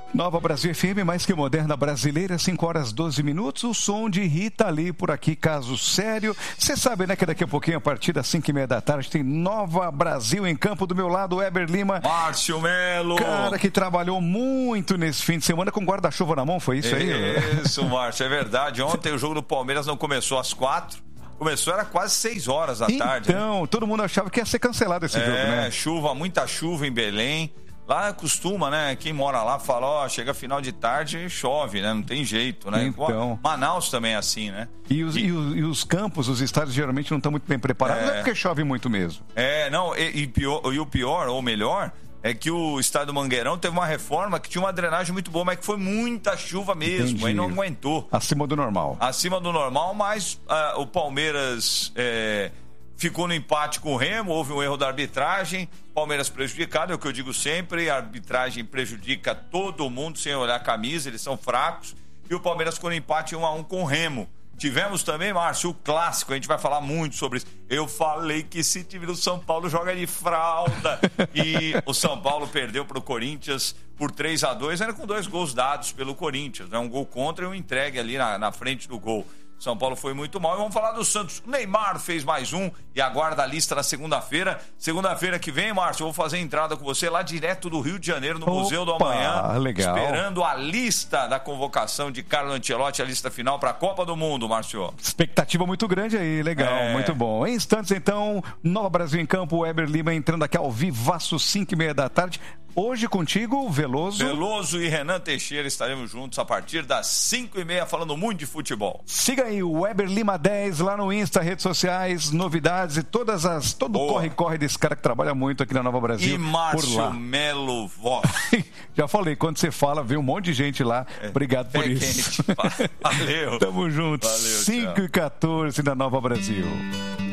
Nova Brasil FM, mais que moderna brasileira, 5h12. O som de Rita Lee por aqui, caso sério. Você sabe, né, que daqui a pouquinho, a partir das 5h30 tem Nova Brasil em campo. Do meu lado, Weber Lima. Márcio Melo. Cara que trabalhou muito nesse fim de semana com guarda-chuva na mão, foi isso aí? Isso, Márcio, é verdade. Ontem o jogo do Palmeiras não começou às 4h. Começou, era quase 6h da tarde. Então, todo mundo achava que ia ser cancelado esse jogo, né? Chuva, muita chuva em Belém. Lá costuma, né? Quem mora lá fala, chega final de tarde e chove, né? Não tem jeito, né? Então. Manaus também é assim, né? E os campos, os estádios geralmente não estão muito bem preparados, não é porque chove muito mesmo. E o pior, ou melhor, é que o estádio Mangueirão teve uma reforma que tinha uma drenagem muito boa, mas que foi muita chuva mesmo. Entendi. Aí não aguentou. Acima do normal. Acima do normal, mas o Palmeiras ficou no empate com o Remo, houve um erro da arbitragem, Palmeiras prejudicado, é o que eu digo sempre, a arbitragem prejudica todo mundo sem olhar a camisa, eles são fracos, e o Palmeiras ficou no empate 1-1 com o Remo. Tivemos também, Márcio, o clássico, a gente vai falar muito sobre isso. Eu falei que esse time do São Paulo joga de fralda. E o São Paulo perdeu para o Corinthians por 3-2, era com 2 gols dados pelo Corinthians, né? Um gol contra e um entregue ali na frente do gol. São Paulo foi muito mal. E vamos falar do Santos. O Neymar fez mais um e aguarda a lista na segunda-feira. Segunda-feira que vem, Márcio, eu vou fazer a entrada com você lá direto do Rio de Janeiro, no Museu do Amanhã. Legal. Esperando a lista da convocação de Carlo Ancelotti, a lista final para a Copa do Mundo, Márcio. Expectativa muito grande aí, legal, muito bom. Em instantes, então, Nova Brasil em campo, Weber Lima entrando aqui ao vivaço, 5h30. Hoje contigo, Veloso. Veloso e Renan Teixeira estaremos juntos a partir das 5h30 falando muito de futebol. Siga aí o Weber Lima 10 lá no Insta, redes sociais, novidades e todo o corre-corre desse cara que trabalha muito aqui na Nova Brasil. E Márcio Melo Voz. Já falei, quando você fala, vem um monte de gente lá. Obrigado por isso. Valeu. Tamo junto. Valeu, 5h14 da Nova Brasil.